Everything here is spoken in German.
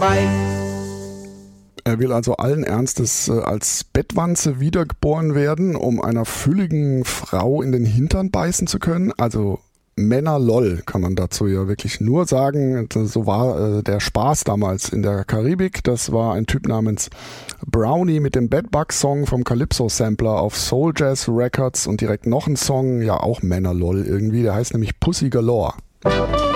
vorbei. Er will also allen Ernstes als Bettwanze wiedergeboren werden, um einer fülligen Frau in den Hintern beißen zu können. Also Männer lol kann man dazu ja wirklich nur sagen. So war der Spaß damals in der Karibik. Das war ein Typ namens Brownie mit dem Bedbug-Song vom Calypso-Sampler auf Soul Jazz Records und direkt noch ein Song, ja auch Männer lol irgendwie, der heißt nämlich Pussy Galore.